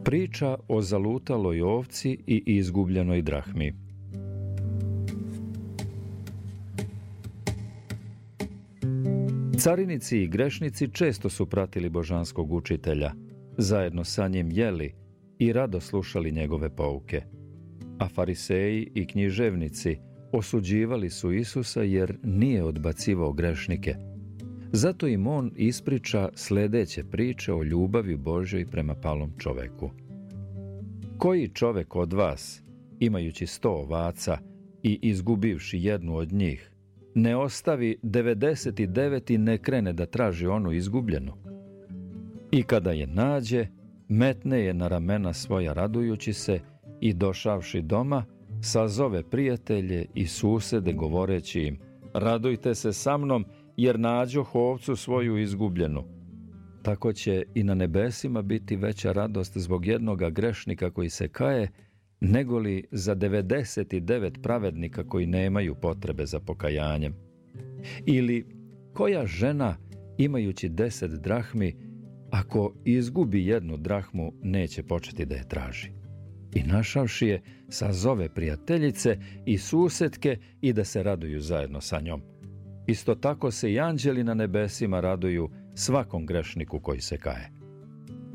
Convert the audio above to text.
Priča o zalutaloj ovci i izgubljenoj drahmi. Carinici i grešnici često su pratili božanskog učitelja, zajedno sa njim jeli i rado slušali njegove pouke. A fariseji i književnici osuđivali su Isusa jer nije odbacivao grešnike. Zato im on ispriča sledeće priče o ljubavi Božjoj prema palom čoveku. Koji čovek od vas, imajući 100 ovaca i izgubivši jednu od njih, ne ostavi 99 i ne krene da traži onu izgubljenu? I kada je nađe, metne je na ramena svoja radujući se i došavši doma, sazove prijatelje i susede govoreći im: radujte se sa mnom, jer nađoh ovcu svoju izgubljenu. Tako će i na nebesima biti veća radost zbog jednoga grešnika koji se kaje, negoli za 99 pravednika koji nemaju potrebe za pokajanjem. Ili koja žena, imajući 10 drahmi, ako izgubi jednu drahmu, neće početi da je traži? I našavši je, sazove prijateljice i susetke i da se raduju zajedno sa njom. Isto tako se i anđeli na nebesima raduju svakom grešniku koji se kaje.